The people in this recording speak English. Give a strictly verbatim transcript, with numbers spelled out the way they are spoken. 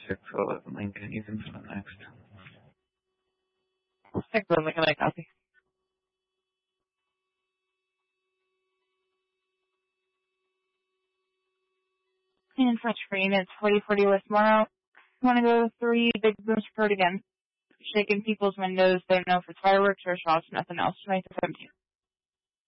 six eleven Lincoln, even for the next. six eleven Lincoln, I copy. And French Green, it's forty forty Westmore. I want to go three big booms per again. Shaking people's windows, they don't know if it's fireworks or shots, nothing else. twenty-three seventeen.